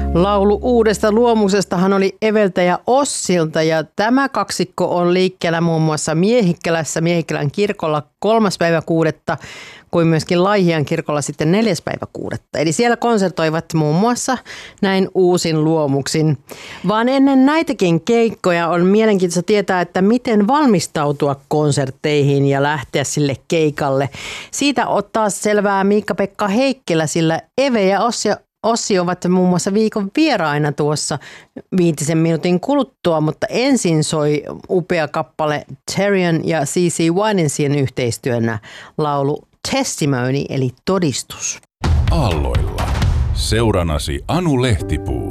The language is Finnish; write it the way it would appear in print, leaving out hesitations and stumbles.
Laulu uudesta luomusestahan oli Eveltä ja Ossilta ja tämä kaksikko on liikkeellä muun muassa Miehikkälän kirkolla 3.6. kuin myöskin Laihian kirkolla sitten 4.6. Eli siellä konsertoivat muun muassa näin uusin luomuksin. Vaan ennen näitäkin keikkoja on mielenkiintoista tietää, että miten valmistautua konsertteihin ja lähteä sille keikalle. Siitä ottaa selvää Miikka-Pekka Heikkilä, sillä Eve ja Ossi ovat muun muassa viikon vieraina tuossa 5 minuutin kuluttua, mutta ensin soi upea kappale Therion ja CeCe Winansin yhteistyönä laulu Testimony eli todistus. Aalloilla. Seuranasi Anu Lehtipuu.